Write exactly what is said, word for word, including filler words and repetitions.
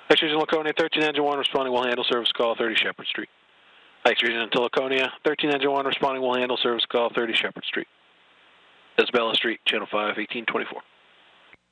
X Region Laconia, thirteen Engine one, responding will handle service call thirty Shepherd Street. X Region to Laconia, thirteen Engine one, responding will handle service call thirty Shepherd Street. Isabella Street, Channel five, eighteen twenty-four.